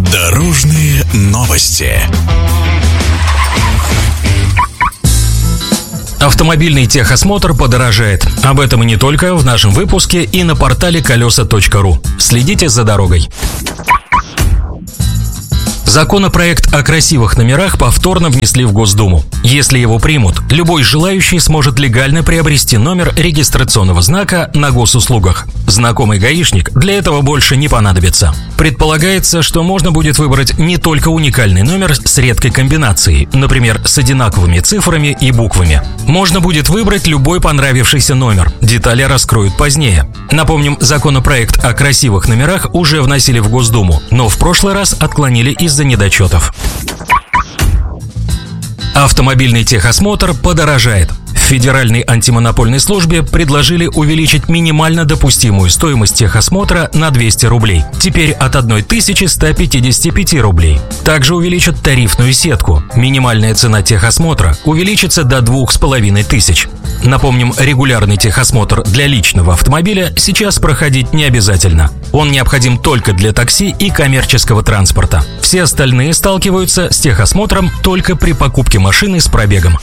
Дорожные новости. Автомобильный техосмотр подорожает. Об этом и не только в нашем выпуске и на портале колеса.ру. Следите за дорогой. Законопроект о красивых номерах повторно внесли в Госдуму. Если его примут, любой желающий сможет легально приобрести номер регистрационного знака на госуслугах. Знакомый гаишник для этого больше не понадобится. Предполагается, что можно будет выбрать не только уникальный номер с редкой комбинацией, например, с одинаковыми цифрами и буквами. Можно будет выбрать любой понравившийся номер. Детали раскроют позднее. Напомним, законопроект о красивых номерах уже вносили в Госдуму, но в прошлый раз отклонили из-за недочетов. Автомобильный техосмотр подорожает. В Федеральной антимонопольной службе предложили увеличить минимально допустимую стоимость техосмотра на 200 рублей. Теперь от 1155 рублей. Также увеличат тарифную сетку. Минимальная цена техосмотра увеличится до 2500. Напомним, регулярный техосмотр для личного автомобиля сейчас проходить не обязательно. Он необходим только для такси и коммерческого транспорта. Все остальные сталкиваются с техосмотром только при покупке машины с пробегом.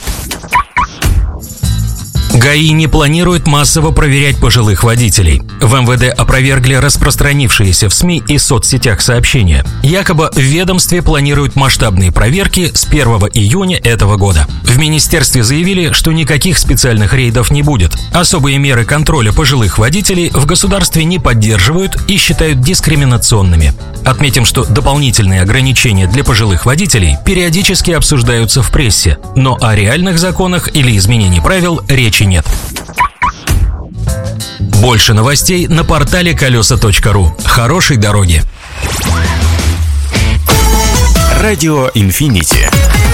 ГАИ не планирует массово проверять пожилых водителей. В МВД опровергли распространившиеся в СМИ и соцсетях сообщения. Якобы в ведомстве планируют масштабные проверки с 1 июня этого года. В министерстве заявили, что никаких специальных рейдов не будет. Особые меры контроля пожилых водителей в государстве не поддерживают и считают дискриминационными. Отметим, что дополнительные ограничения для пожилых водителей периодически обсуждаются в прессе, но о реальных законах или изменении правил речи нет. Больше новостей на портале колеса.ру. Хорошей дороги! Радио Инфинити.